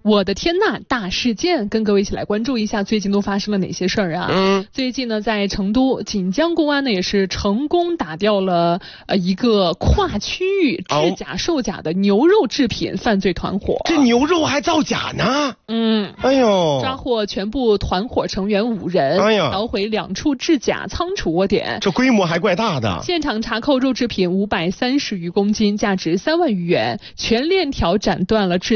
我的天呐，大事件，跟各位一起来关注一下最近都发生了哪些事儿啊？最近呢，在成都锦江公安呢也是成功打掉了一个跨区域制假售假的牛肉制品犯罪团伙。 这牛肉还造假呢？哎呦， 抓获全部团伙成员5人，捣毁2处制假仓储窝点， 这规模还怪大的。 现场查扣肉制品530余公斤，价值3万余元，全链条斩断了制